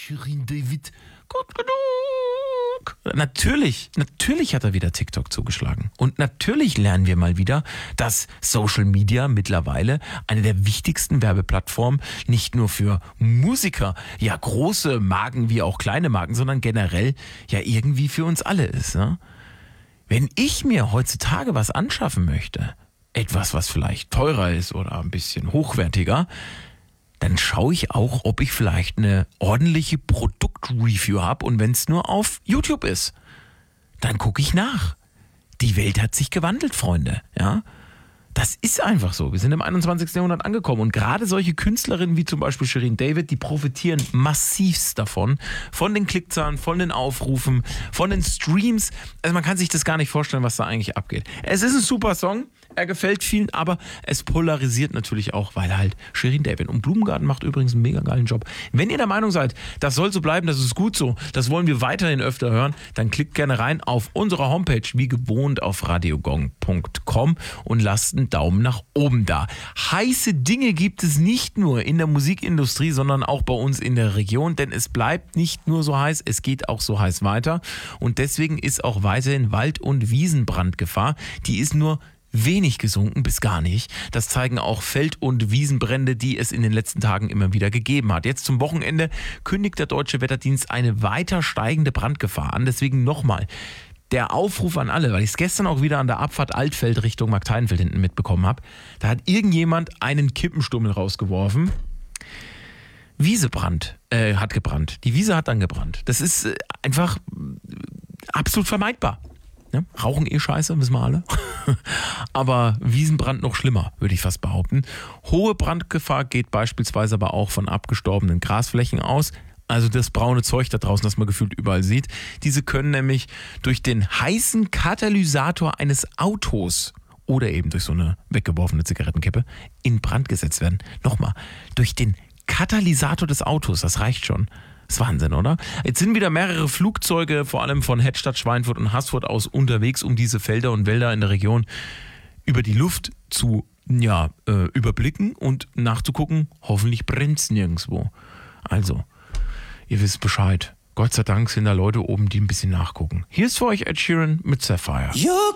Shirin David, gut genug. Natürlich hat er wieder TikTok zugeschlagen. Und natürlich lernen wir mal wieder, dass Social Media mittlerweile eine der wichtigsten Werbeplattformen nicht nur für Musiker, ja große Marken wie auch kleine Marken, sondern generell ja irgendwie für uns alle ist. Ne? Wenn ich mir heutzutage was anschaffen möchte, etwas, was vielleicht teurer ist oder ein bisschen hochwertiger, dann schaue ich auch, ob ich vielleicht eine ordentliche Produktreview habe und wenn es nur auf YouTube ist, dann gucke ich nach. Die Welt hat sich gewandelt, Freunde, ja. Das ist einfach so. Wir sind im 21. Jahrhundert angekommen und gerade solche Künstlerinnen wie zum Beispiel Shirin David, die profitieren massivst davon, von den Klickzahlen, von den Aufrufen, von den Streams. Also man kann sich das gar nicht vorstellen, was da eigentlich abgeht. Es ist ein super Song, er gefällt vielen, aber es polarisiert natürlich auch, weil halt Shirin David und Blumengarten macht übrigens einen mega geilen Job. Wenn ihr der Meinung seid, das soll so bleiben, das ist gut so, das wollen wir weiterhin öfter hören, dann klickt gerne rein auf unsere Homepage, wie gewohnt auf radiogong.com und lasst einen Daumen nach oben da. Heiße Dinge gibt es nicht nur in der Musikindustrie, sondern auch bei uns in der Region, denn es bleibt nicht nur so heiß, es geht auch so heiß weiter und deswegen ist auch weiterhin Wald- und Wiesenbrandgefahr, die ist nur wenig gesunken, bis gar nicht. Das zeigen auch Feld- und Wiesenbrände, die es in den letzten Tagen immer wieder gegeben hat. Jetzt zum Wochenende kündigt der Deutsche Wetterdienst eine weiter steigende Brandgefahr an. Deswegen nochmal der Aufruf an alle, weil ich es gestern auch wieder an der Abfahrt Altfeld Richtung Markthainfeld hinten mitbekommen habe. Da hat irgendjemand einen Kippenstummel rausgeworfen. Hat gebrannt. Die Wiese hat dann gebrannt. Das ist einfach absolut vermeidbar. Ja, Rauchen scheiße, wissen wir alle. Aber Wiesenbrand noch schlimmer, würde ich fast behaupten. Hohe Brandgefahr geht beispielsweise aber auch von abgestorbenen Grasflächen aus. Also das braune Zeug da draußen, das man gefühlt überall sieht. Diese können nämlich durch den heißen Katalysator eines Autos oder eben durch so eine weggeworfene Zigarettenkippe in Brand gesetzt werden. Nochmal, durch den Katalysator des Autos, das reicht schon. Das ist Wahnsinn, oder? Jetzt sind wieder mehrere Flugzeuge, vor allem von Hedstadt, Schweinfurt und Haßfurt aus unterwegs, um diese Felder und Wälder in der Region über die Luft zu überblicken und nachzugucken, hoffentlich brennt es nirgendwo. Also, ihr wisst Bescheid. Gott sei Dank sind da Leute oben, die ein bisschen nachgucken. Hier ist für euch Ed Sheeran mit Sapphire. You